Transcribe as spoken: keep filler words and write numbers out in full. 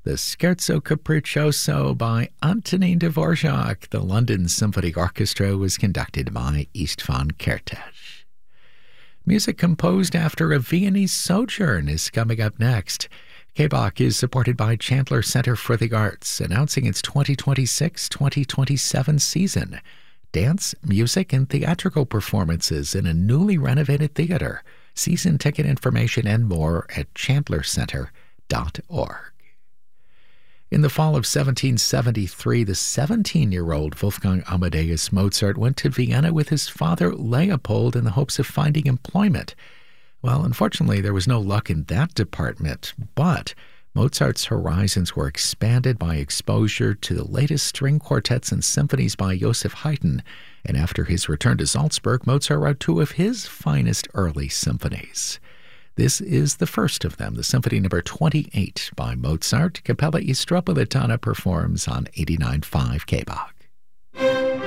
the Scherzo Capriccioso by Antonin Dvorak. The London Symphony Orchestra was conducted by Istvan Kertész. Music composed after a Viennese sojourn is coming up next. K B O C is supported by Chandler Center for the Arts, announcing its twenty twenty-six twenty twenty-seven season. Dance, music, and theatrical performances in a newly renovated theater. Season ticket information and more at chandler center dot org. In the fall of seventeen seventy-three, the seventeen-year-old Wolfgang Amadeus Mozart went to Vienna with his father Leopold in the hopes of finding employment. Well, unfortunately, there was no luck in that department, but Mozart's horizons were expanded by exposure to the latest string quartets and symphonies by Joseph Haydn, and after his return to Salzburg, Mozart wrote two of his finest early symphonies. This is the first of them, the Symphony Number twenty-eight by Mozart. Capella Istropolitana performs on eighty-nine point five K B O C.